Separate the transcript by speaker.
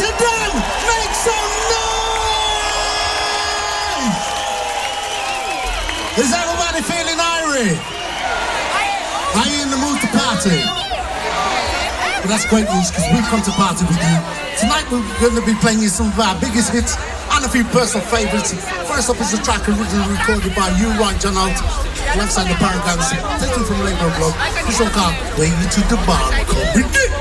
Speaker 1: Rotterdam, make some noise! Is everybody feeling irie? Are you in the mood to party? Well, that's great news because we've come to party with you. Tonight we're going to be playing you some of our biggest hits and a few personal favourites. First up is a track originally recorded by you, Ryan John Out, alongside the Paragons, taken from Labour Blog. This one called Way to the Bar. Come with it!